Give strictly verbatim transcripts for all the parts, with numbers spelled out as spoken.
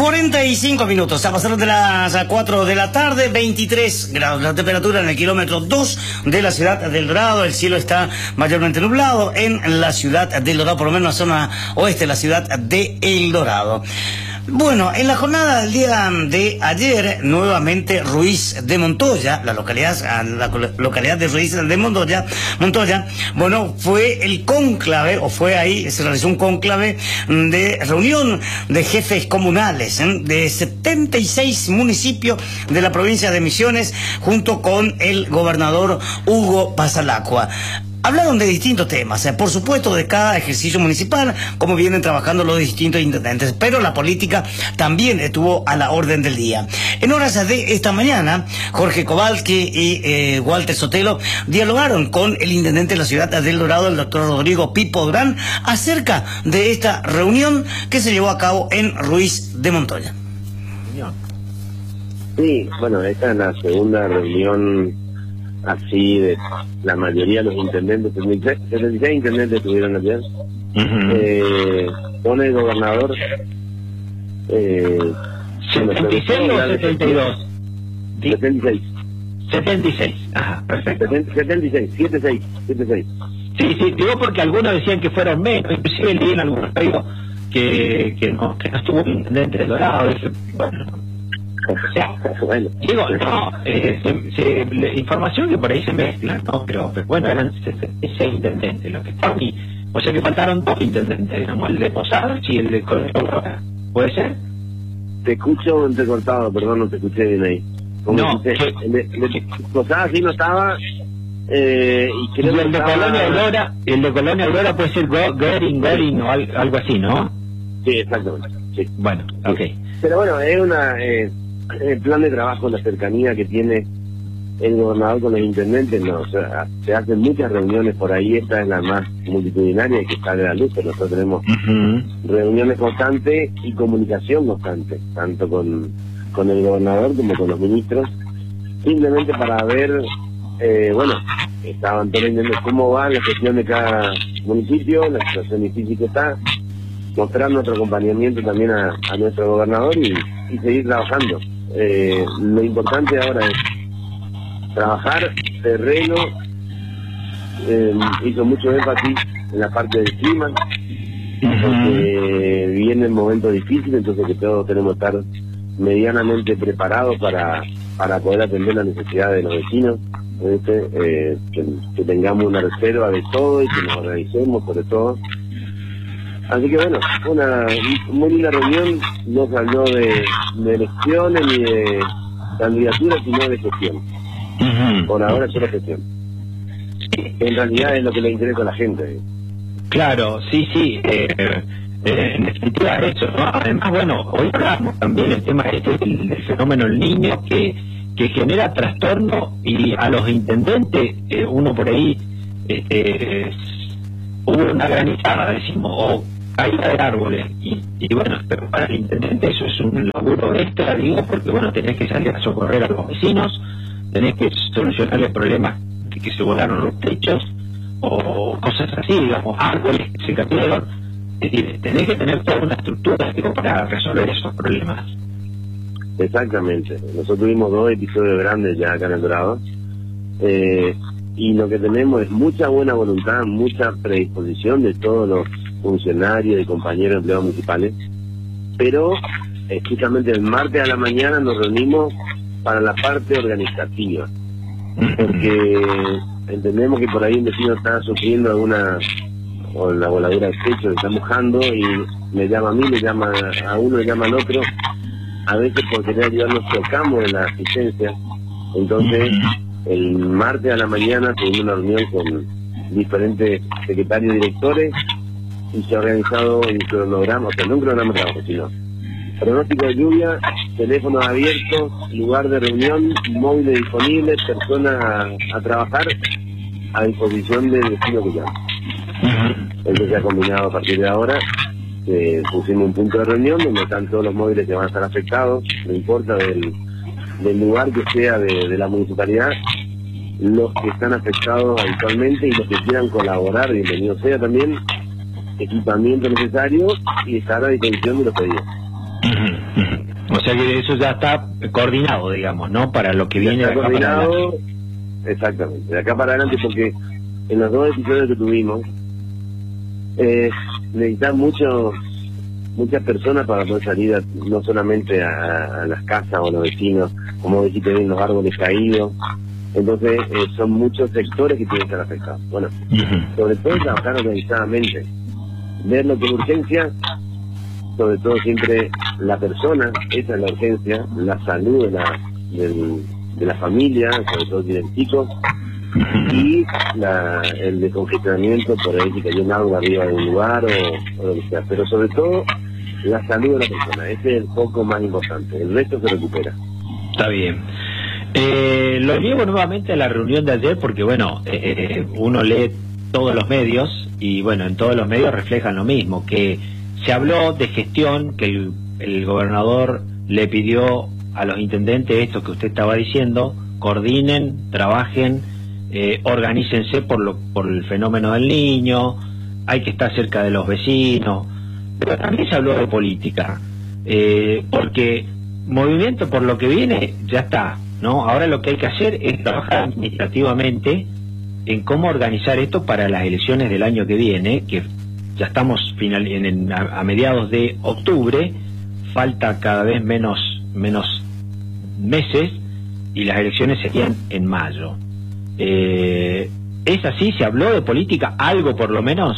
cuarenta y cinco minutos, a pasar de las cuatro de la tarde, veintitrés grados la temperatura en el kilómetro dos de la ciudad del Dorado. El cielo está mayormente nublado en la ciudad del Dorado, por lo menos en la zona oeste de la ciudad de El Dorado. Bueno, en la jornada del día de ayer, nuevamente Ruiz de Montoya, la localidad, la localidad de Ruiz de Montoya, Montoya, bueno, fue el cónclave, o fue ahí, se realizó un cónclave de reunión de jefes comunales, ¿eh? de setenta y seis municipios de la provincia de Misiones, junto con el gobernador Hugo Pasalacqua. Hablaron de distintos temas, eh, por supuesto de cada ejercicio municipal, cómo vienen trabajando los distintos intendentes, pero la política también estuvo a la orden del día. En horas de esta mañana, Jorge Kowalski y eh, Walter Sotelo dialogaron con el intendente de la ciudad del Dorado, el doctor Rodrigo Pipo Durán, acerca de esta reunión que se llevó a cabo en Ruiz de Montoya. Sí, bueno, esta es la segunda reunión así de la mayoría de los intendentes, setenta y seis intendentes estuvieron ayer, uh-huh. eh, con el gobernador. Eh, ¿setenta y seis o setenta y dos? setenta y seis. setenta y seis, ajá, perfecto. setenta y seis, setenta y seis, setenta y seis. Sí, sí, digo porque algunos decían que fueron menos, inclusive leí en algunos periódicos que, que, no, que no estuvo el intendente del Dorado, bueno. O sea, bueno, digo, no, eh, se, se, la información que por ahí se mezcla, ¿no? Pero, pero bueno, eran seis intendentes los que estaban y, o sea que faltaron dos intendentes, digamos, el de Posadas y el de Coronel. ¿Puede ser? Te escucho entrecortado, perdón, no te escuché bien ahí. No, que, el de, el de Posadas sí no estaba, eh, y creo y que el de estaba... Colonia Aurora, el de Colonia Aurora puede ser Goering, Goering o al, algo así, ¿no? Sí, exactamente, sí. Bueno, ok. Pero bueno, es una... Eh, el plan de trabajo, la cercanía que tiene el gobernador con los intendentes, no, o sea, se hacen muchas reuniones por ahí, esta es la más multitudinaria y que sale a la luz, pero nosotros tenemos uh-huh. reuniones constantes y comunicación constante, tanto con, con el gobernador como con los ministros, simplemente para ver, eh, bueno, estaban todos entendiendo cómo va la gestión de cada municipio, la situación difícil que está, mostrar nuestro acompañamiento también a, a nuestro gobernador y, y seguir trabajando. Eh, lo importante ahora es trabajar terreno, eh, hizo mucho énfasis en la parte del clima, porque uh-huh. vienen momentos difíciles, entonces que todos tenemos que estar medianamente preparados para, para poder atender las necesidades de los vecinos, ¿viste? Eh, que, que tengamos una reserva de todo y que nos organicemos sobre todo. Así que bueno, una muy linda reunión, no se habló de, de elecciones ni de candidaturas, sino de gestión. Uh-huh. Por ahora es solo gestión. En realidad es lo que le interesa a la gente. Claro, sí, sí, eh, eh, en definitiva eso, ¿no? Además, bueno, hoy hablamos también el tema este del, del fenómeno del niño que, que genera trastorno y a los intendentes, eh, uno por ahí, este, eh, hubo una granizada, decimos, o caída de árboles, y, y bueno, pero para el intendente eso es un laburo extra, digo, porque bueno, tenés que salir a socorrer a los vecinos, tenés que solucionar el problema de que se volaron los techos, o cosas así, digamos, árboles que se cayeron, es decir, tenés que tener toda una estructura, digo, para resolver esos problemas. Exactamente, nosotros tuvimos dos episodios grandes ya acá en El Dorado, eh, y lo que tenemos es mucha buena voluntad, mucha predisposición de todos los funcionarios y compañeros empleados municipales, pero justamente el martes a la mañana nos reunimos para la parte organizativa, porque entendemos que por ahí un vecino está sufriendo alguna, o la voladura de techo, se está mojando y me llama a mí, le llama a uno, le llama al otro, a veces por querer ayudarnos chocamos en la asistencia, entonces el martes a la mañana tuvimos una reunión con diferentes secretarios y directores y se ha organizado un cronograma, o sea, no un cronograma de trabajo, sino pronóstico de lluvia, teléfonos abiertos, lugar de reunión, móviles disponibles, personas a, a trabajar a disposición del vecino que llama. Entonces se ha combinado a partir de ahora, eh, pusimos un punto de reunión donde están todos los móviles que van a estar afectados, no importa del, del lugar que sea de, de la municipalidad, los que están afectados habitualmente y los que quieran colaborar, bienvenido sea también, equipamiento necesario y estar a disposición de los pedidos. O sea que eso ya está coordinado, digamos, ¿no? Para lo que viene de acá coordinado, para adelante. Exactamente, de acá para adelante, porque en los dos episodios que tuvimos, eh, necesitan muchos muchas personas para poder salir a, no solamente a, a las casas o a los vecinos, como dijiste bien, los árboles caídos. Entonces eh, son muchos sectores que tienen que estar afectados. Bueno, uh-huh. sobre todo trabajar organizadamente, ver lo que es urgencia, sobre todo siempre la persona, esa es la urgencia, la salud de la, del, de la familia, sobre todo si tienen chicos, y la, el descongestionamiento por ahí si cayó un agua arriba de un lugar o, o lo que sea, pero sobre todo la salud de la persona, ese es el foco más importante, el resto se recupera. Está bien. Eh, lo llevo nuevamente a la reunión de ayer porque bueno, eh, uno lee todos los medios y bueno, en todos los medios reflejan lo mismo, que se habló de gestión, que el, el gobernador le pidió a los intendentes esto que usted estaba diciendo, coordinen, trabajen, eh, organícense por, lo, por el fenómeno del niño, hay que estar cerca de los vecinos, pero también se habló de política, eh, porque movimiento por lo que viene ya está, ¿no? Ahora lo que hay que hacer es trabajar administrativamente en cómo organizar esto para las elecciones del año que viene, que ya estamos final, en, en, a, a mediados de octubre, falta cada vez menos menos meses y las elecciones serían en mayo. Eh, ¿Es así? ¿Se habló de política? ¿Algo por lo menos?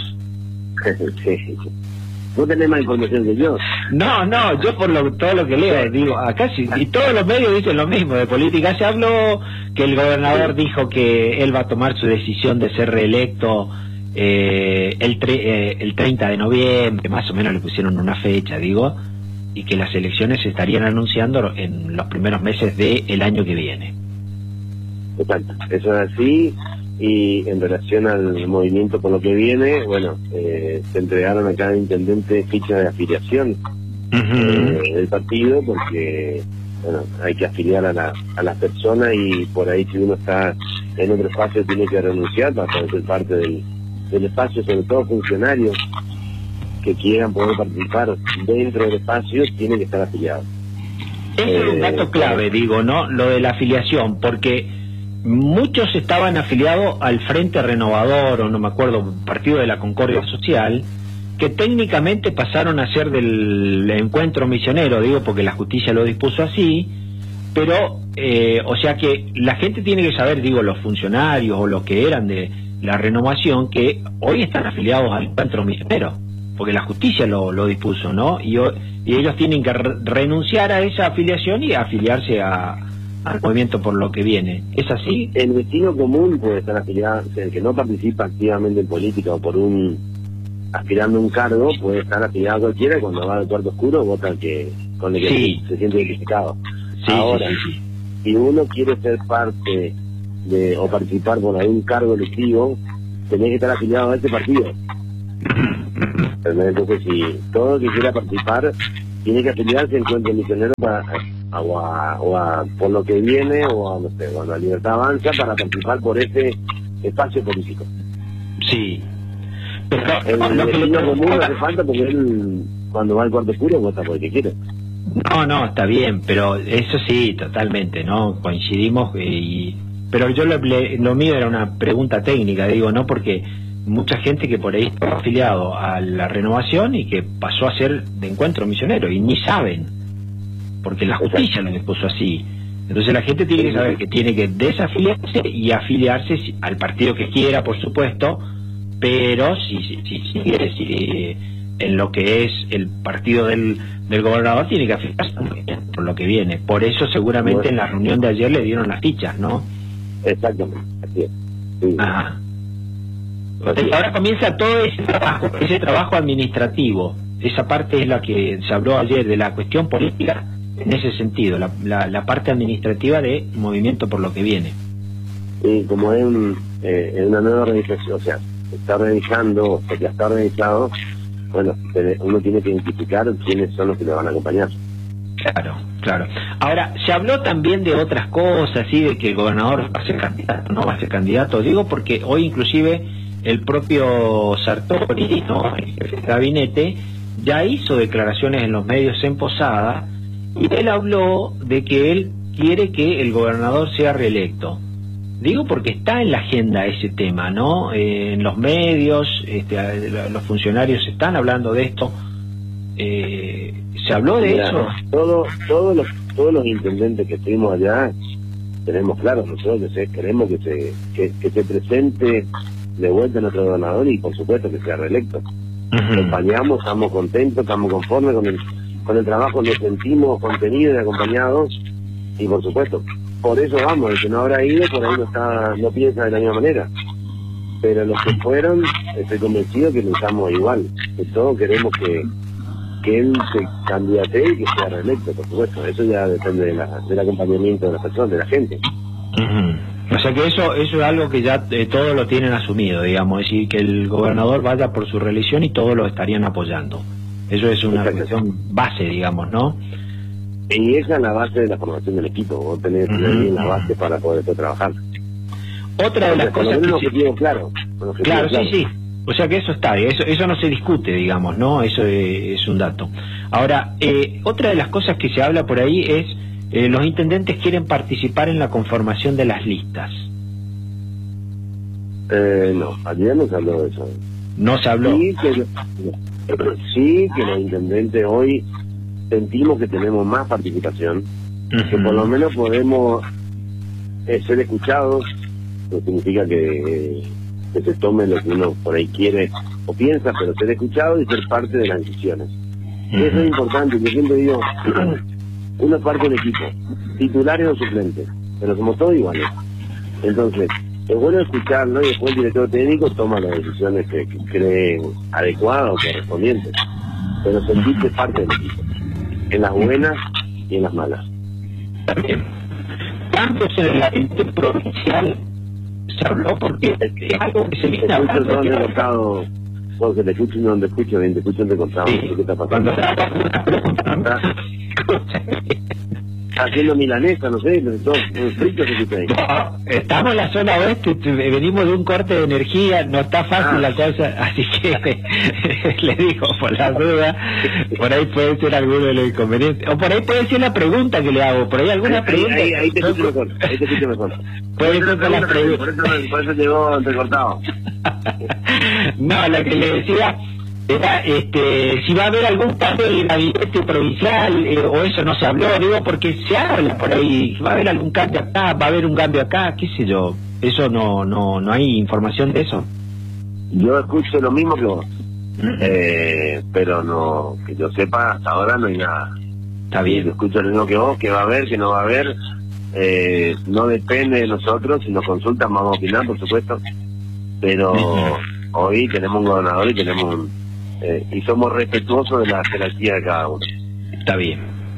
Sí. ¿Vos tenés más información que yo? No, no, yo por lo, todo lo que leo, digo, acá sí, y todos los medios dicen lo mismo, de política se habló, que el gobernador dijo que él va a tomar su decisión de ser reelecto eh, el, tre eh, el treinta de noviembre, más o menos le pusieron una fecha, digo, y que las elecciones se estarían anunciando en los primeros meses del año que viene. Exacto, eso es así. Y en relación al movimiento por lo que viene, bueno, eh, se entregaron a cada intendente fichas de afiliación uh-huh. eh, del partido, porque bueno, hay que afiliar a, la, a las personas y por ahí si uno está en otro espacio tiene que renunciar para poder ser parte del, del espacio, sobre todo funcionarios que quieran poder participar dentro del espacio tienen que estar afiliados. Ese eh, es un dato clave, digo, ¿no? Lo de la afiliación, porque muchos estaban afiliados al Frente Renovador, o no me acuerdo, Partido de la Concordia Social, que técnicamente pasaron a ser del Encuentro Misionero, digo, porque la justicia lo dispuso así, pero, eh, o sea que la gente tiene que saber, digo, los funcionarios o los que eran de la renovación, que hoy están afiliados al Encuentro Misionero, porque la justicia lo, lo dispuso, ¿no? Y, y ellos tienen que re renunciar a esa afiliación y afiliarse a... al movimiento por lo que viene. ¿Es así? El vecino común puede estar afiliado, o sea, el que no participa activamente en política o por un aspirando a un cargo, puede estar afiliado a cualquiera, cuando va al cuarto oscuro vota el que, con el que sí. se siente identificado. Sí, Ahora, sí, sí, sí. si uno quiere ser parte de o participar por algún cargo electivo, tenés que estar afiliado a ese partido. Entonces, si todo el que quiera participar tiene que afiliarse a Encuentro Misionero para, o, a, o a por lo que viene o a, no sé, o a la Libertad Avanza para participar por ese espacio político. Sí. Pero el no, lo que vecino le común no hace falta porque él cuando va al cuarto oscuro vota por el que quiere. No, no, está bien, pero eso sí, totalmente, ¿no? Coincidimos y... Pero yo lo, lo mío era una pregunta técnica, digo, ¿no? Porque mucha gente que por ahí está afiliado a la renovación y que pasó a ser de Encuentro Misionero y ni saben, porque la justicia lo dispuso así. Entonces la gente tiene que saber que tiene que desafiliarse y afiliarse al partido que quiera, por supuesto, pero si si, si, si quiere si, en lo que es el partido del, del gobernador tiene que afiliarse por lo que viene. Por eso seguramente bueno, en la reunión de ayer le dieron las fichas, ¿no? Exactamente, así es. Sí. Ajá. Entonces, ahora comienza todo ese trabajo, ese trabajo administrativo. Esa parte es la que se habló ayer de la cuestión política, en ese sentido, la, la, la parte administrativa de movimiento por lo que viene. Y como es un, eh, una nueva organización, o sea, se está organizando, o ya está organizado, bueno, uno tiene que identificar quiénes son los que le van a acompañar. Claro, claro. Ahora, se habló también de otras cosas, ¿sí? De que el gobernador va a ser candidato, no va a ser candidato. Digo porque hoy inclusive el propio Sartori, ¿no? El jefe de gabinete, ya hizo declaraciones en los medios en Posada y él habló de que él quiere que el gobernador sea reelecto. Digo porque está en la agenda ese tema, ¿no? Eh, en los medios, este, los funcionarios están hablando de esto. Eh, ¿Se habló de Mira, eso? Todo, todos los todos los intendentes que estuvimos allá, tenemos claro nosotros que se, queremos que se que, que se presente de vuelta nuestro gobernador y por supuesto que sea reelecto. Uh-huh. Acompañamos, estamos contentos, estamos conformes con el con el trabajo, nos sentimos contenidos y acompañados y por supuesto, por eso vamos, el que no habrá ido por ahí no está, no piensa de la misma manera. Pero los que fueron, estoy convencido que pensamos igual, que todos queremos que que él se candidate y que sea reelecto, por supuesto. Eso ya depende de la, del acompañamiento de las personas, de la gente. Uh-huh. O sea que eso eso es algo que ya eh, todos lo tienen asumido, digamos, es decir, que el gobernador vaya por su reelección y todos lo estarían apoyando. Eso es una cuestión base, digamos, ¿no? Y esa es la base de la formación del equipo, vos tenés que tener bien la base para poder después trabajar. Otra de las cosas que... objetivo claro, claro, claro, sí, sí. O sea que eso está, eso eso no se discute, digamos, ¿no? Eso es, es un dato. Ahora, eh, otra de las cosas que se habla por ahí es, eh, los intendentes quieren participar en la conformación de las listas. Eh, no, ayer no se habló de eso. ¿No se habló? Sí que, sí, que los intendentes hoy sentimos que tenemos más participación, uh-huh. que por lo menos podemos eh, ser escuchados, no significa que... Eh, que se tome lo que uno por ahí quiere o piensa, pero ser escuchado y ser parte de las decisiones. Uh-huh. Eso es importante, yo siempre digo, uno es parte del equipo, titulares o suplentes, pero somos todos iguales. Entonces, es bueno escucharlo y después el director técnico toma las decisiones que, que cree adecuadas o correspondientes, pero sentirse parte del equipo, en las buenas y en las malas. También, tanto en la gente provincial se habló porque es algo que se viene hablando. Te escucho cortado, Jorge, te escucho donde escucho bien, te escucho donde cortado, sí. No sé qué está pasando. Cuando Está haciendo milanesa, no sé, todo frito que se no, estamos en la zona oeste, venimos de un corte de energía, no está fácil ah. la cosa, así que le digo, por la duda, por ahí puede ser alguno de los inconvenientes, o por ahí puede ser la pregunta que le hago, por ahí alguna ahí, pregunta. Ahí, ahí te escucho mejor, ahí te escucho mejor. Puede ser por las preguntas. Por eso, por eso llegó entrecortado. No, lo que le decía era este, si va a haber algún cambio en el gabinete provincial, eh, o eso no se habló, digo, porque se habla por ahí, va a haber algún cambio acá, va a haber un cambio acá, qué sé yo, eso no no no hay información de eso. Yo escucho lo mismo que vos, eh, pero no, que yo sepa, hasta ahora no hay nada. Está bien. Yo escucho lo mismo que vos, que va a haber, que no va a haber, eh, no depende de nosotros, si nos consultan vamos a opinar, por supuesto, pero uh-huh. hoy tenemos un gobernador y tenemos un Eh, y somos respetuosos de la jerarquía de cada uno. Está bien.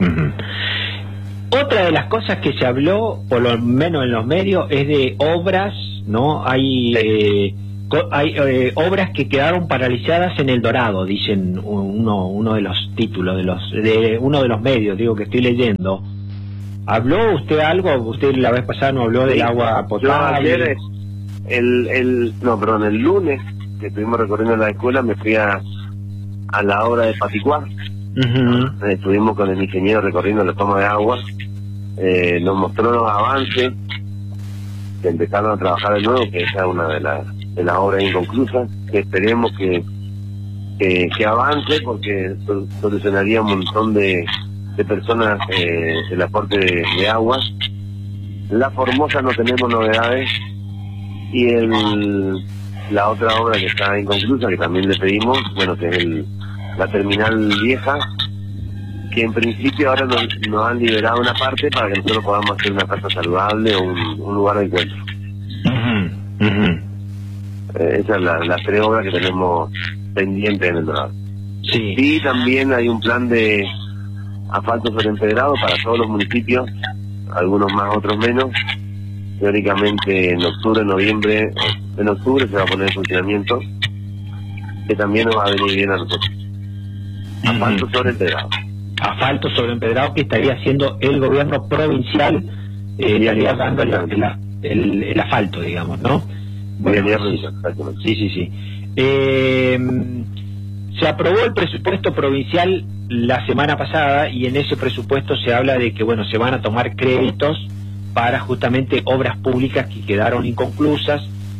Uh-huh. Otra de las cosas que se habló, por lo menos en los medios, es de obras, ¿no? Hay sí. eh, co- hay eh, obras que quedaron paralizadas en El Dorado, dicen uno uno de los títulos de los de uno de los medios, digo que estoy leyendo. ¿Habló usted algo? Usted la vez pasada no habló del sí. agua potable. Yo ayer, el, el, no, perdón, el lunes que estuvimos recorriendo la escuela me fui a a la obra de Paticuá. Uh-huh. Estuvimos con el ingeniero recorriendo la toma de agua, eh, nos mostró los avances que empezaron a trabajar de nuevo, que esa es una de las de las obras inconclusas, que esperemos que que, que avance porque sol, solucionaría un montón de, de personas eh, el aporte de, de agua. La Formosa no tenemos novedades y el la otra obra que está inconclusa, que también le pedimos, bueno, que es el, la terminal vieja, que en principio ahora nos, nos han liberado una parte para que nosotros podamos hacer una casa saludable o un, un lugar de encuentro. Uh-huh. Uh-huh. Eh, esas son la, las tres obras que tenemos pendientes en El Dorado. Sí. Y también hay un plan de asfalto sobre empedrado para todos los municipios, algunos más, otros menos. Teóricamente en octubre, noviembre, en octubre se va a poner en funcionamiento, que también nos va a venir bien a nosotros. Asfalto uh-huh. sobre empedrado. Asfalto sobre empedrado que estaría haciendo el gobierno provincial, eh, estaría dando el, el, el, el asfalto, digamos, ¿no? Bueno, sí, sí, sí. sí. Eh, se aprobó el presupuesto provincial la semana pasada y en ese presupuesto se habla de que, bueno, se van a tomar créditos para justamente obras públicas que quedaron inconclusas.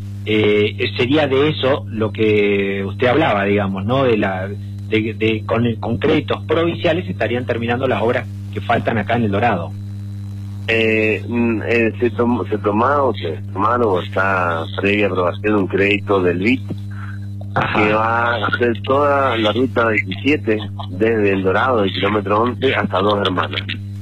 Eh, sería de eso lo que usted hablaba, digamos, ¿no? De la de, de con, con créditos provinciales estarían terminando las obras que faltan acá en El Dorado. Eh, eh, se, tom, se tomó, se tomaron o está previa aprobación un crédito del B I T que va a hacer toda la ruta veintisiete desde El Dorado, del kilómetro once hasta Dos Hermanas.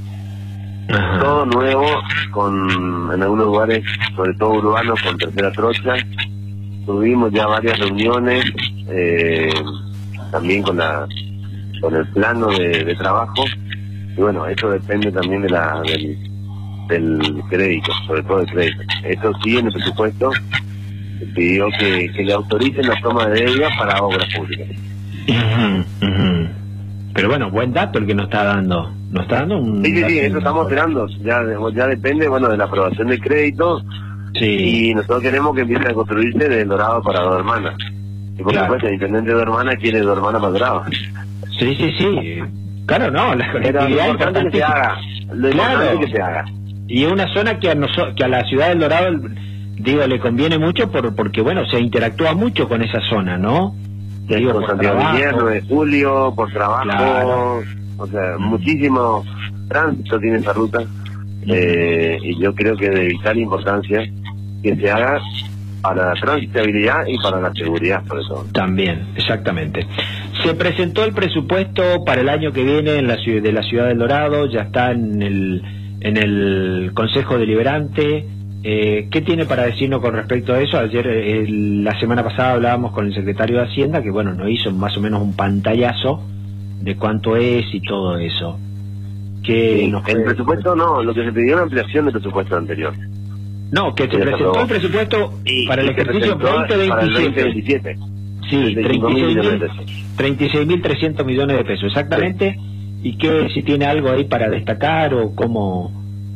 Ajá. Todo nuevo, con en algunos lugares, sobre todo urbanos, con tercera trocha. Tuvimos ya varias reuniones, eh, también con la con el plano de, de trabajo. Y bueno, eso depende también de la del, del crédito, sobre todo del crédito. Eso sí, en el presupuesto se pidió que, que le autoricen la toma de deuda para obras públicas. Uh-huh, uh-huh. Pero bueno, buen dato el que nos está dando. Nos está dando un... Sí, sí, sí, eso estamos esperando. Ya, ya depende, bueno, de la aprobación del crédito. Sí. Y nosotros queremos que empiece a construirse de El Dorado para Dos Hermanas. Y por claro. supuesto, el intendente de Dos Hermanas quiere Dos Hermanas para Dorado. Sí, sí, sí. Claro, no, la conectividad es importante que se haga. Lo importante claro. es que se haga. Y es una zona que a, nosotros, que a la ciudad del Dorado, digo, le conviene mucho por porque, bueno, se interactúa mucho con esa zona, ¿no? Sí, digo, con Santiago Guillermo, nueve de julio, por trabajo, claro. O sea, mm. muchísimo tránsito tiene esa ruta. Mm. Eh, y yo creo que es de vital importancia que se haga para la transitabilidad y para la seguridad, sobre todo. También, exactamente. Se presentó el presupuesto para el año que viene en la ciudad, de la ciudad del Dorado, ya está en el en el Consejo Deliberante. Eh, ¿Qué tiene para decirnos con respecto a eso? Ayer, eh, la semana pasada hablábamos con el secretario de Hacienda, que bueno, nos hizo más o menos un pantallazo de cuánto es y todo eso. ¿Qué sí, nos el fue... presupuesto no, lo que se pidió es una ampliación del presupuesto anterior. No, que se presentó el presupuesto y, para el ejercicio veinte veintisiete. Sí, treinta y seis mil trescientos millones de pesos, exactamente. Sí. ¿Y qué, si tiene algo ahí para destacar o cómo...?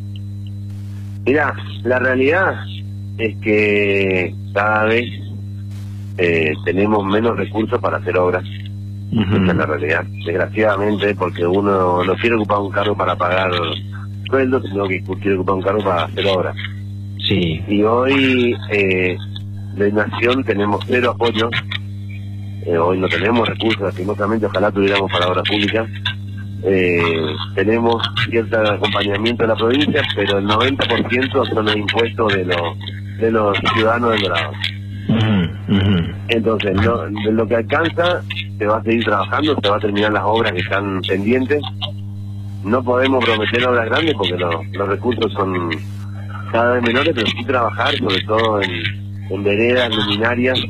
Mira, la realidad es que cada vez eh, tenemos menos recursos para hacer obras. Uh-huh. Esa es la realidad. Desgraciadamente, porque uno no quiere ocupar un cargo para pagar sueldos, sino que quiere ocupar un cargo para hacer obras. Sí. Y hoy, eh, de Nación, tenemos cero apoyo. Eh, hoy no tenemos recursos, lastimosamente, ojalá tuviéramos para obras públicas. Eh, tenemos cierto acompañamiento de la provincia, pero el noventa por ciento son los impuestos de los de los ciudadanos del Dorado. Uh-huh, uh-huh. Entonces, lo, de lo que alcanza, se va a seguir trabajando, se va a terminar las obras que están pendientes. No podemos prometer obras grandes porque lo, los recursos son cada vez menores, pero sí trabajar, sobre todo en, en veredas, luminarias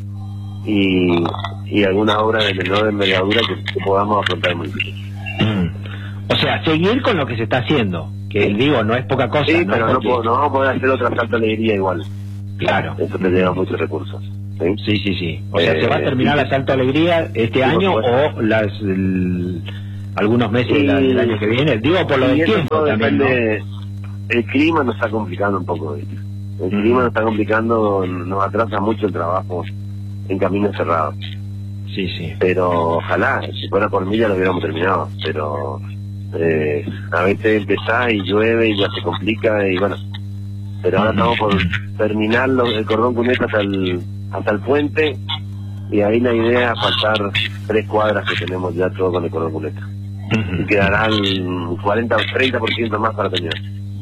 y, y alguna obra de menor envergadura que, que podamos afrontar el municipio. Mm. O sea, seguir con lo que se está haciendo, que sí. Digo, no es poca cosa. Sí, no pero porque... no, puedo, no vamos a poder hacer otra Salto Alegría igual. Claro. Eso te lleva muchos recursos. ¿Sí? Sí, sí, sí. O sea, eh, ¿se va a terminar sí. la Salto Alegría este sí, año o las el, algunos meses sí. la, del año que viene? Digo, por lo del tiempo también, depende, ¿no? El clima nos está complicando un poco, ¿viste? El mm. clima nos está complicando, nos atrasa mucho el trabajo en caminos cerrados. Sí, sí. Pero ojalá, si fuera por mí ya lo hubiéramos terminado, pero eh, a veces empezás y llueve y ya se complica y bueno, pero ahora estamos por terminar lo, el cordón cuneta hasta el, hasta el puente y ahí la idea es faltar tres cuadras que tenemos ya todo con el cordón cuneta. Uh-huh. Y quedarán cuarenta o treinta por ciento más para terminar.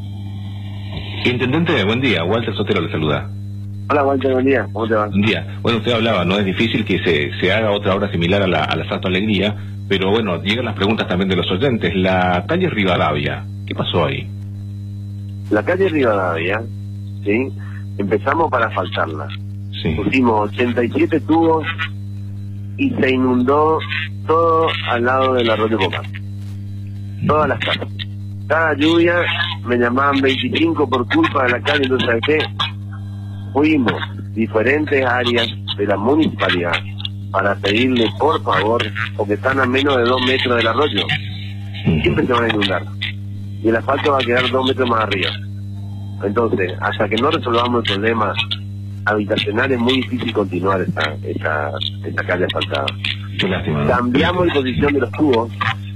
Intendente, buen día, Walter Sotero le saluda. Hola Walter, buen día, ¿cómo te va? Buen día. Bueno, usted hablaba, no es difícil que se, se haga otra obra similar a la, a la Salto Alegría, pero bueno, llegan las preguntas también de los oyentes. La calle Rivadavia, ¿qué pasó ahí? La calle Rivadavia, ¿sí? Empezamos para asfaltarla. Sí. Pusimos ochenta y siete tubos y se inundó todo al lado del arroyo Pomar. Todas las casas. Cada lluvia me llamaban veinticinco por culpa de la calle, entonces ¿sabes qué? Fuimos diferentes áreas de la municipalidad para pedirle por favor, porque están a menos de dos metros del arroyo, siempre se van a inundar y el asfalto va a quedar dos metros más arriba. Entonces, hasta que no resolvamos el problema habitacional es muy difícil continuar esta, esta, esta calle asfaltada. Qué lástima, ¿no? Cambiamos la posición de los tubos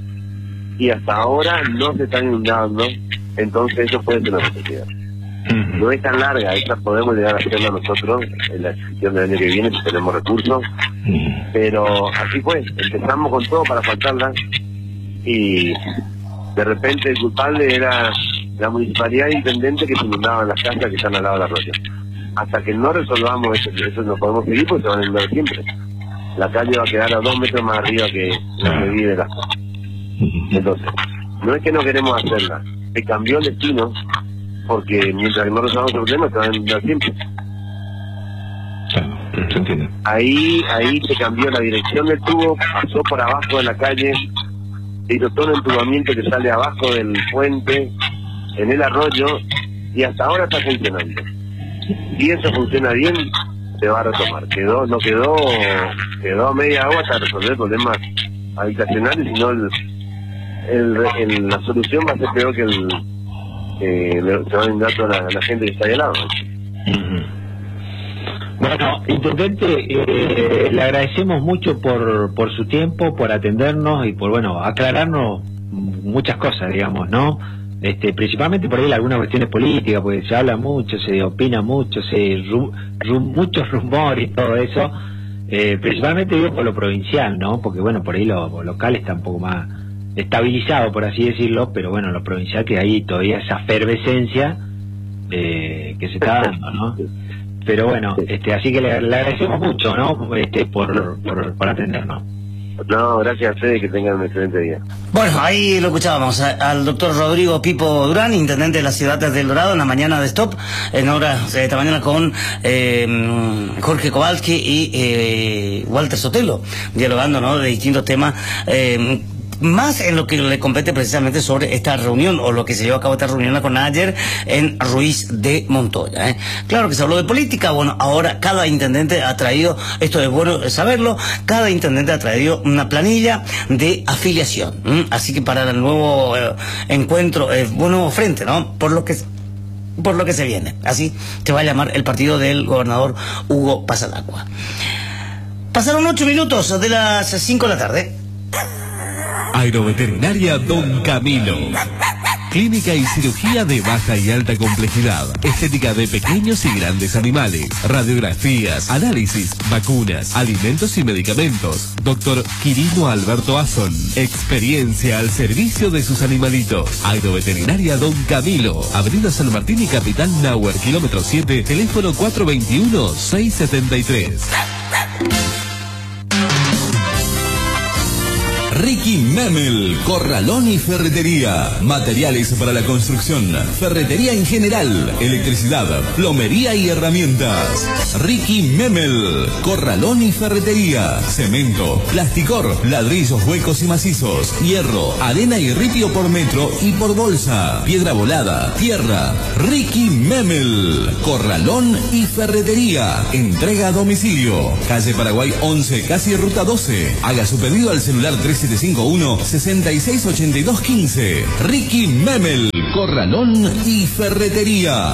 y hasta ahora no se están inundando, entonces eso puede ser una necesidad. No es tan larga, esa podemos llegar a hacerla nosotros en la inscripción del año que viene si tenemos recursos, pero así fue, empezamos con todo para faltarla y de repente el culpable era la municipalidad e intendente que se inundaban las casas que están al lado del arroyo. Hasta que no resolvamos eso, eso no podemos seguir porque se van a inundar siempre. La calle va a quedar a dos metros más arriba que la que vive la casa. Entonces, no es que no queremos hacerla, se cambió el destino porque mientras no resolvamos el problema se van a inundar siempre. ¿Se entiende? Ahí, ahí se cambió la dirección del tubo, pasó por abajo de la calle, se hizo todo el entubamiento que sale abajo del puente, en el arroyo, y hasta ahora está funcionando. Si eso funciona bien, se va a retomar. Quedó, no quedó, quedó a media agua hasta resolver problemas habitacionales, sino el, el, el, la solución va a ser peor que el que se va a inundar toda la, la gente que está ahí al lado. Bueno, intendente, eh, le agradecemos mucho por, por su tiempo, por atendernos y por, bueno, aclararnos muchas cosas, digamos, ¿no? Este, principalmente por ahí algunas cuestiones políticas, porque se habla mucho, se opina mucho, se ru, ru, muchos rumores y todo eso, eh, principalmente digo por lo provincial, ¿no? Porque bueno, por ahí lo, lo local está un poco más estabilizado, por así decirlo, pero bueno, lo provincial que hay todavía esa efervescencia eh, que se está dando, ¿no? Pero bueno, este, así que le, le agradecemos mucho, ¿no? Este, por, por, por atendernos. No, gracias a ustedes, que tengan un excelente día. Bueno, ahí lo escuchábamos a, al doctor Rodrigo Pipo Durán, intendente de la ciudad de El Dorado, en la mañana de Stop, en horas de esta mañana con eh, Jorge Kowalski y eh, Walter Sotelo, dialogando, ¿no?, de distintos temas, eh, más en lo que le compete precisamente sobre esta reunión, o lo que se llevó a cabo esta reunión con ayer en Ruiz de Montoya, ¿eh? Claro que se habló de política. Bueno, ahora cada intendente ha traído, esto es bueno saberlo, cada intendente ha traído una planilla de afiliación, ¿m? Así que para el nuevo eh, encuentro, el eh, nuevo frente, ¿no?, por lo que por lo que se viene, así se va a llamar el partido del gobernador Hugo Pasalacqua. Pasaron ocho minutos de las cinco de la tarde. Agroveterinaria Don Camilo. Clínica y cirugía de baja y alta complejidad. Estética de pequeños y grandes animales. Radiografías, análisis, vacunas, alimentos y medicamentos. Doctor Quirino Alberto Azón. Experiencia al servicio de sus animalitos. Agroveterinaria Don Camilo. Avenida San Martín y Capitán Nauer, kilómetro siete, teléfono cuatro veintiuno, seiscientos setenta y tres. Ricky Memel, corralón y ferretería, materiales para la construcción, ferretería en general, electricidad, plomería y herramientas. Ricky Memel, corralón y ferretería, cemento, plasticor, ladrillos huecos y macizos, hierro, arena y ripio por metro y por bolsa, piedra volada, tierra. Ricky Memel, corralón y ferretería, entrega a domicilio, calle Paraguay once, casi ruta doce. Haga su pedido al celular tres siete cinco uno, seis seis ocho dos uno cinco. Ricky Memel, corralón y ferretería.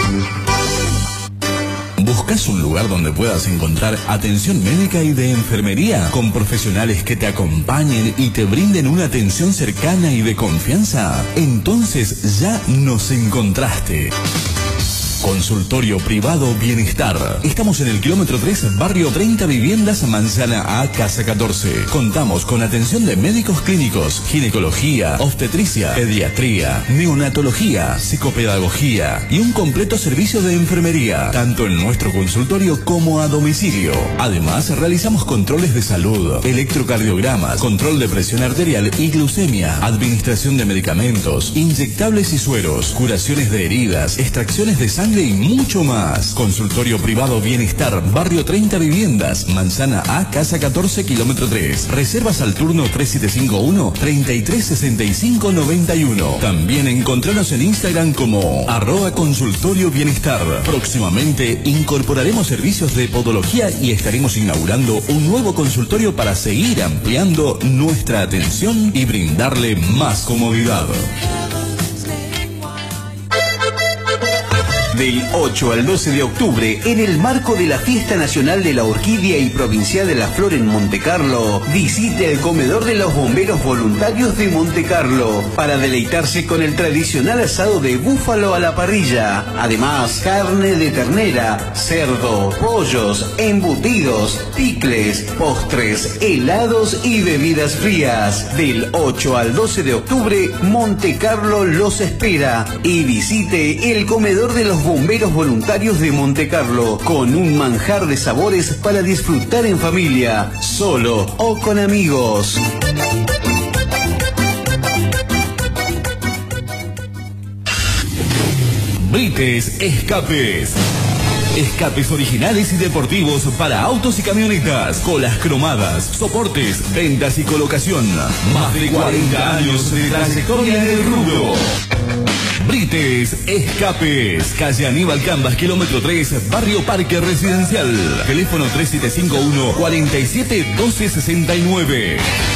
¿Buscas un lugar donde puedas encontrar atención médica y de enfermería con profesionales que te acompañen y te brinden una atención cercana y de confianza? Entonces ya nos encontraste. Consultorio Privado Bienestar. Estamos en el kilómetro tres, barrio treinta Viviendas, Manzana A, Casa catorce. Contamos con atención de médicos clínicos, ginecología, obstetricia, pediatría, neonatología, psicopedagogía y un completo servicio de enfermería, tanto en nuestro consultorio como a domicilio. Además, realizamos controles de salud, electrocardiogramas, control de presión arterial y glucemia, administración de medicamentos, inyectables y sueros, curaciones de heridas, extracciones de sangre y mucho más. Consultorio Privado Bienestar, barrio treinta Viviendas, Manzana A, Casa catorce, kilómetro tres. Reservas al turno tres siete cinco uno, treinta y tres sesenta y cinco noventa y uno. También encontranos en Instagram como arroba consultorio bienestar. Próximamente incorporaremos servicios de podología y estaremos inaugurando un nuevo consultorio para seguir ampliando nuestra atención y brindarle más comodidad. Del ocho al doce de octubre, en el marco de la Fiesta Nacional de la Orquídea y Provincial de la Flor en Montecarlo, visite el comedor de los bomberos voluntarios de Montecarlo para deleitarse con el tradicional asado de búfalo a la parrilla. Además, carne de ternera, cerdo, pollos, embutidos, picles, postres, helados y bebidas frías. Del ocho al doce de octubre, Montecarlo los espera y visite el comedor de los bomberos voluntarios de Montecarlo con un manjar de sabores para disfrutar en familia, solo o con amigos. Brites Escapes. Escapes originales y deportivos para autos y camionetas, colas cromadas, soportes, ventas y colocación. Más de cuarenta años de trayectoria en el rubro. Brites Escapes, calle Aníbal Cambas, kilómetro tres, barrio Parque Residencial. Teléfono tres siete cinco uno, cuatro siete uno dos seis nueve.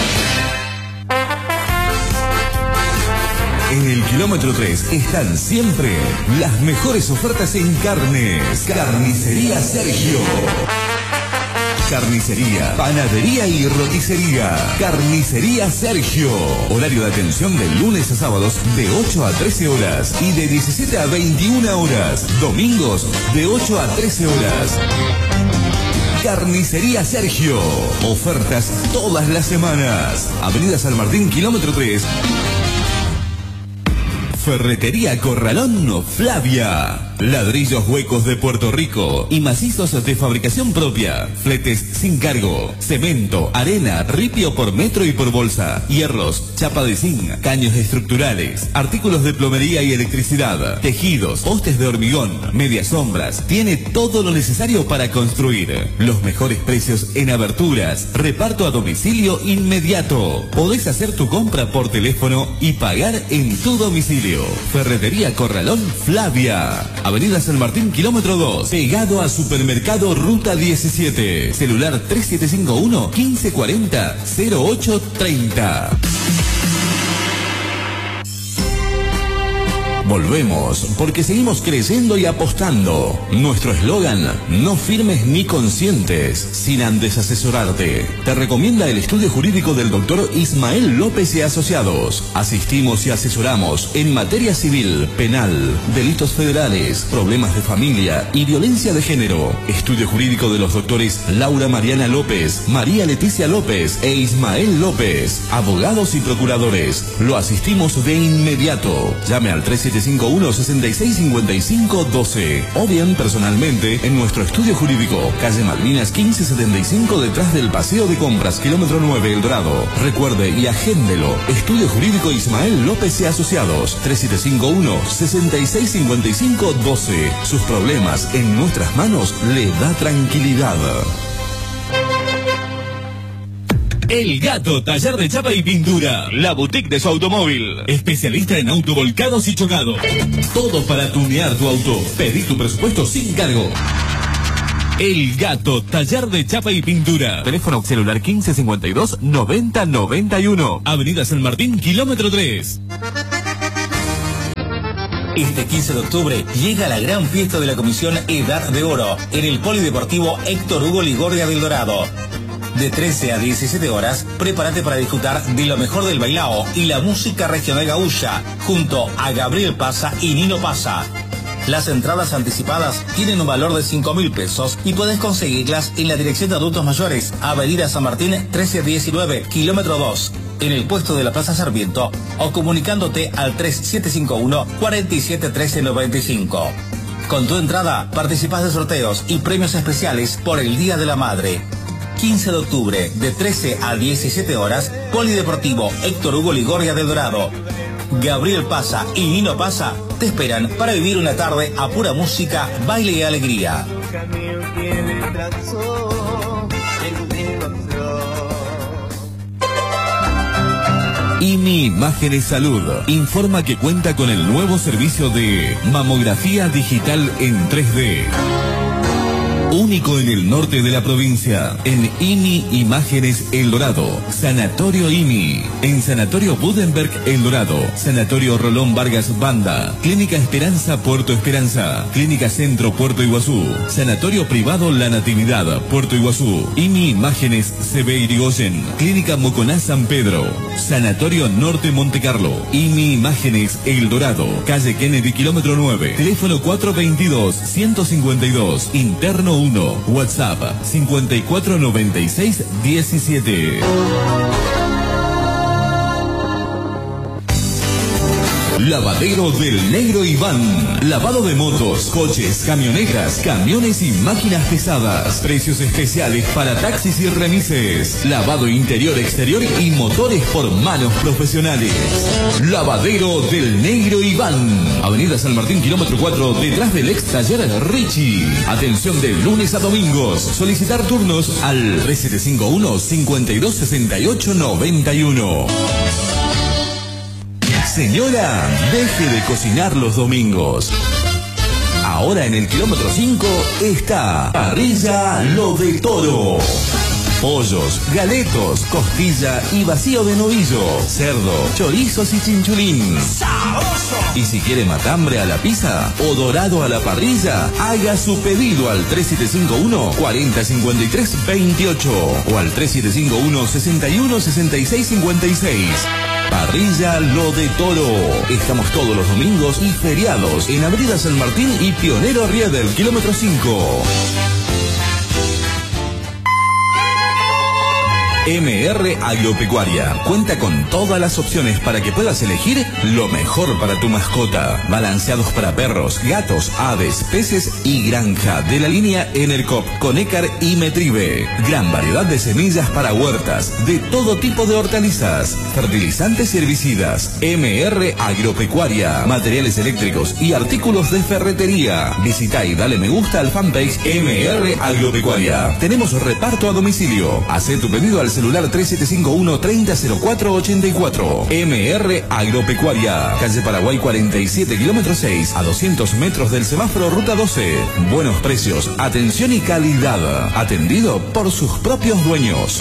En el kilómetro tres están siempre las mejores ofertas en carnes. Carnicería Sergio. Carnicería, panadería y roticería. Carnicería Sergio. Horario de atención de lunes a sábados de ocho a trece horas y de diecisiete a veintiuna horas. Domingos de ocho a trece horas. Carnicería Sergio. Ofertas todas las semanas. Avenida San Martín, kilómetro tres. Ferretería Corralón Flavia. Ladrillos huecos de Puerto Rico y macizos de fabricación propia. Fletes sin cargo. Cemento, arena, ripio por metro y por bolsa. Hierros, chapa de zinc, caños estructurales, artículos de plomería y electricidad, tejidos, postes de hormigón, medias sombras. Tiene todo lo necesario para construir. Los mejores precios en aberturas. Reparto a domicilio inmediato. Podés hacer tu compra por teléfono y pagar en tu domicilio. Ferretería Corralón Flavia. Avenida San Martín, kilómetro dos, pegado a Supermercado Ruta diecisiete. Celular tres siete cinco uno, quince cuarenta, cero ocho treinta. Volvemos, porque seguimos creciendo y apostando. Nuestro eslogan, no firmes ni consientes, sin antes asesorarte. Te recomienda el estudio jurídico del doctor Ismael López y Asociados. Asistimos y asesoramos en materia civil, penal, delitos federales, problemas de familia y violencia de género. Estudio jurídico de los doctores Laura Mariana López, María Leticia López e Ismael López. Abogados y procuradores. Lo asistimos de inmediato. Llame al tres siete cinco uno, seis seis cinco cinco uno dos o bien personalmente en nuestro estudio jurídico, calle Malvinas quince setenta y cinco, detrás del Paseo de Compras, kilómetro nueve, El Dorado. Recuerde y agéndelo. Estudio jurídico Ismael López y Asociados, tres siete cinco uno, seis seis cinco cinco uno dos. Sus problemas en nuestras manos le da tranquilidad. El Gato, taller de chapa y pintura. La boutique de su automóvil. Especialista en autovolcados y chocados. Todo para tunear tu auto. Pedí tu presupuesto sin cargo. El Gato, taller de chapa y pintura. Teléfono celular quince cincuenta y dos, noventa noventa y uno. Avenida San Martín, kilómetro tres. Este quince de octubre llega la gran fiesta de la Comisión Edad de Oro en el Polideportivo Héctor Hugo Ligorria del Dorado. De trece a diecisiete horas, prepárate para disfrutar de lo mejor del bailao y la música regional gaúcha, junto a Gabriel Pasa y Nino Pasa. Las entradas anticipadas tienen un valor de cinco mil pesos y puedes conseguirlas en la Dirección de Adultos Mayores, Avenida San Martín trece diecinueve, kilómetro dos, en el puesto de la Plaza Sarmiento, o comunicándote al tres siete cinco uno, cuatro siete uno tres nueve cinco. Con tu entrada participas de sorteos y premios especiales por el Día de la Madre. quince de octubre, de trece a diecisiete horas, Polideportivo Héctor Hugo Ligorria del Dorado. Gabriel Pasa y Nino Pasa te esperan para vivir una tarde a pura música, baile y alegría. I N I Imágenes Salud informa que cuenta con el nuevo servicio de mamografía digital en tres D. único en el norte de la provincia. En I M I Imágenes El Dorado, Sanatorio I M I. En Sanatorio Budenberg El Dorado, Sanatorio Rolón Vargas Banda, Clínica Esperanza Puerto Esperanza, Clínica Centro Puerto Iguazú, Sanatorio Privado La Natividad Puerto Iguazú, I M I Imágenes C B Irigoyen, Clínica Moconá San Pedro, Sanatorio Norte Monte Carlo, I M I Imágenes El Dorado, calle Kennedy kilómetro nueve, teléfono cuatro veintidós, ciento cincuenta y dos, interno uno, WhatsApp cincuenta y cuatro noventa y seis diecisiete. Lavadero del Negro Iván. Lavado de motos, coches, camionetas, camiones y máquinas pesadas. Precios especiales para taxis y remises. Lavado interior, exterior y motores por manos profesionales. Lavadero del Negro Iván. Avenida San Martín, kilómetro cuatro, detrás del ex taller Richie. Atención de lunes a domingos. Solicitar turnos al tres siete cinco uno, cinco dos seis ocho nueve uno. Señora, deje de cocinar los domingos. Ahora en el kilómetro cinco está Parrilla Lo de Toro. Pollos, galetos, costilla y vacío de novillo, cerdo, chorizos y chinchulín. Y si quiere matambre a la pizza o dorado a la parrilla, haga su pedido al tres siete cinco uno, cuarenta cincuenta y tres veintiocho o al tres siete cinco uno, sesenta y uno, sesenta y seis cincuenta y seis. Parrilla Lo de Toro. Estamos todos los domingos y feriados en Avenida San Martín y Pionero Riedel, kilómetro cinco. M R Agropecuaria cuenta con todas las opciones para que puedas elegir lo mejor para tu mascota. Balanceados para perros, gatos, aves, peces y granja de la línea Enercop, Conecar y Metribe. Gran variedad de semillas para huertas, de todo tipo de hortalizas, fertilizantes y herbicidas. M R Agropecuaria, materiales eléctricos y artículos de ferretería. Visita y dale me gusta al fanpage M R Agropecuaria. Tenemos reparto a domicilio. Haz tu pedido al celular tres siete cinco uno, treinta cero cuatro ochenta y cuatro. M R Agropecuaria, calle Paraguay cuarenta y siete, kilómetro seis, a doscientos metros del semáforo ruta doce. Buenos precios, atención y calidad. Atendido por sus propios dueños.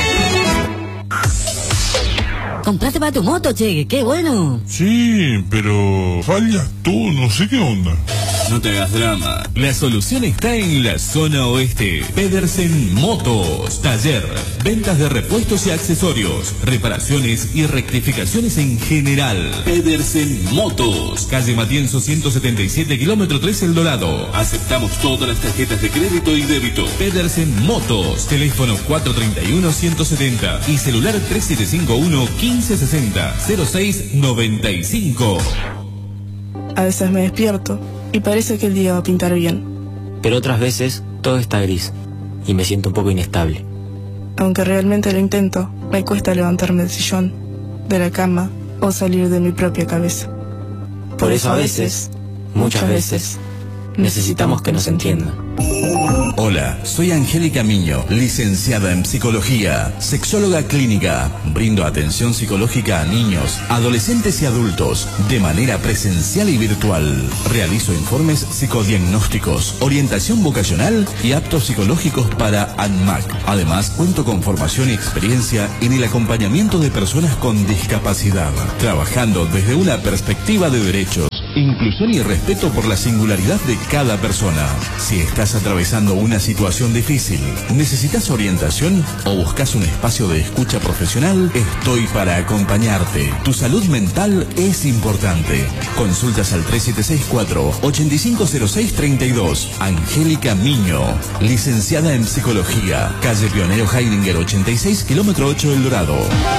Compraste para tu moto, che, qué bueno. Sí, pero fallas tú, no sé qué onda. No te hagas drama. La solución está en la zona oeste. Pedersen Motos. Taller, ventas de repuestos y accesorios, reparaciones y rectificaciones en general. Pedersen Motos. Calle Matienzo ciento setenta y siete, kilómetro tres, El Dorado. Aceptamos todas las tarjetas de crédito y débito. Pedersen Motos. Teléfono cuatro treinta y uno, ciento setenta y celular tres siete cinco uno, quince sesenta, cero seis noventa y cinco. A veces me despierto y parece que el día va a pintar bien. Pero otras veces todo está gris y me siento un poco inestable. Aunque realmente lo intento, me cuesta levantarme del sillón, de la cama o salir de mi propia cabeza. Por, Por eso a veces, muchas veces, necesitamos que nos entiendan. Hola, soy Angélica Miño, licenciada en psicología, sexóloga clínica. Brindo atención psicológica a niños, adolescentes y adultos de manera presencial y virtual. Realizo informes psicodiagnósticos, orientación vocacional y aptos psicológicos para ANMAC. Además, cuento con formación y experiencia en el acompañamiento de personas con discapacidad, trabajando desde una perspectiva de derechos, inclusión y respeto por la singularidad de cada persona. Si estás atravesando una situación difícil, necesitas orientación o buscas un espacio de escucha profesional, estoy para acompañarte. Tu salud mental es importante. Consultas al tres siete seis cuatro, ocho cinco cero seis tres dos. Angélica Miño, licenciada en psicología, calle Pionero Heidinger ochenta y seis, kilómetro ocho, El Dorado.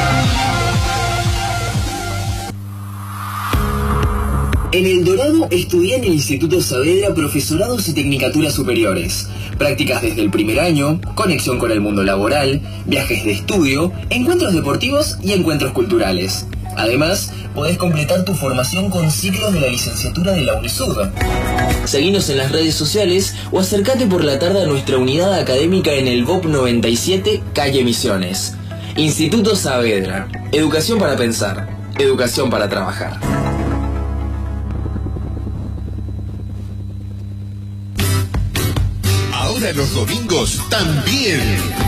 En El Dorado estudié en el Instituto Saavedra profesorados y tecnicaturas superiores, prácticas desde el primer año, conexión con el mundo laboral, viajes de estudio, encuentros deportivos y encuentros culturales. Además, podés completar tu formación con ciclos de la licenciatura de la UNESUD. Seguinos en las redes sociales o acércate por la tarde a nuestra unidad académica en el B O P noventa y siete, calle Misiones. Instituto Saavedra. Educación para pensar. Educación para trabajar. ahora los domingos también.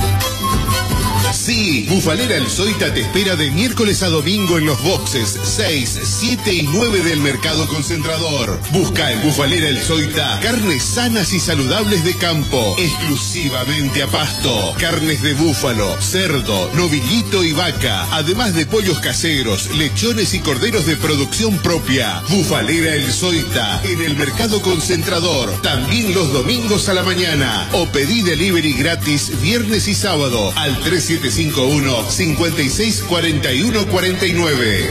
Sí, Bufalera El Zoita te espera de miércoles a domingo en los boxes seis, siete y nueve del Mercado Concentrador. Busca en Bufalera El Zoita carnes sanas y saludables de campo, exclusivamente a pasto. Carnes de búfalo, cerdo, novillito y vaca, además de pollos caseros, lechones y corderos de producción propia. Bufalera El Zoita en el Mercado Concentrador, también los domingos a la mañana. O pedí delivery gratis viernes y sábado al tres siete cinco uno, cinco seis cuatro uno cuatro nueve.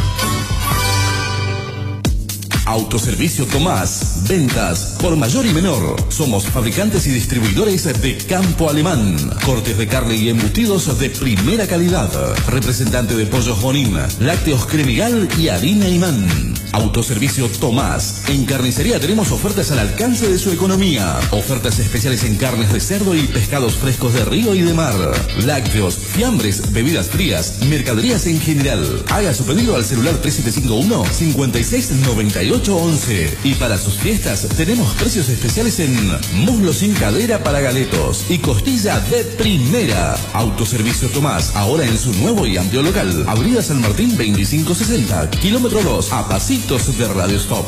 Autoservicio Tomás. Ventas por mayor y menor. Somos fabricantes y distribuidores de Campo Alemán. Cortes de carne y embutidos de primera calidad. Representante de pollos Bonín, lácteos Cremigal y harina Imán. Autoservicio Tomás. En carnicería tenemos ofertas al alcance de su economía. Ofertas especiales en carnes de cerdo y pescados frescos de río y de mar. Lácteos, fiambres, bebidas frías, mercaderías en general. Haga su pedido al celular tres siete cinco uno, cinco seis nueve ocho once. Y para sus fiestas tenemos precios especiales en muslo sin cadera para galetos y costilla de primera. Autoservicio Tomás, ahora en su nuevo y amplio local. Avenida San Martín veinticinco sesenta, kilómetro dos, a pasitos de Radio Stop.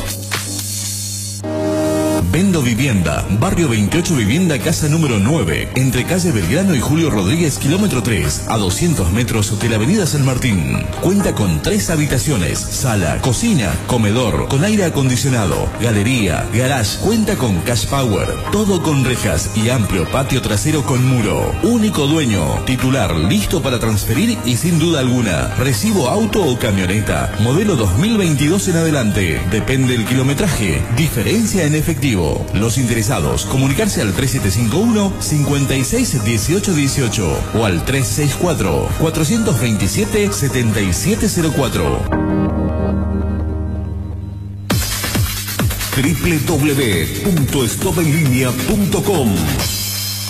Vendo Vivienda, barrio veintiocho Vivienda, casa número nueve, entre calle Belgrano y Julio Rodríguez, kilómetro tres, a doscientos metros de la avenida San Martín. Cuenta con tres habitaciones, sala, cocina, comedor, con aire acondicionado, galería, garage, cuenta con cash power, todo con rejas y amplio patio trasero con muro. Único dueño, titular, listo para transferir y sin duda alguna, recibo auto o camioneta, modelo dos mil veintidós en adelante, depende el kilometraje, diferencia en efectivo. Los interesados, comunicarse al tres siete cinco uno, cinco seis uno ocho uno ocho o al tres seis cuatro, cuatro dos siete, siete siete cero cuatro. doble u doble u doble u punto stop en línea punto com